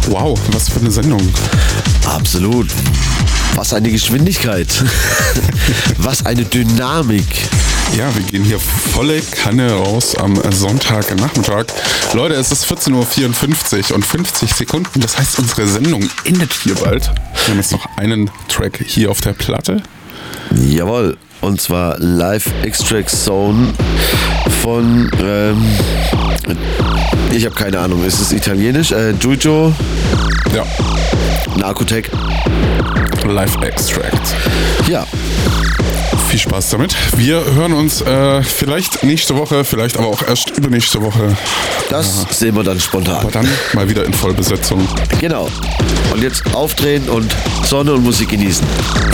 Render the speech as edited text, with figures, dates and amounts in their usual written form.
Wow, was für eine Sendung. Absolut. Was eine Geschwindigkeit. Was eine Dynamik. Ja, wir gehen hier volle Kanne raus am Sonntagnachmittag. Leute, es ist 14.54 Uhr und 50 Sekunden. Das heißt, unsere Sendung endet hier bald. Wir haben jetzt noch einen Track hier auf der Platte. Jawohl. Und zwar Live Extract Zone von, ich habe keine Ahnung, ist es italienisch? Giujo? Ja. Narcotech. Live Extract. Ja. Viel Spaß damit. Wir hören uns vielleicht nächste Woche, vielleicht aber auch erst übernächste Woche. Das sehen wir dann spontan. Aber dann mal wieder in Vollbesetzung. Genau. Und jetzt aufdrehen und Sonne und Musik genießen.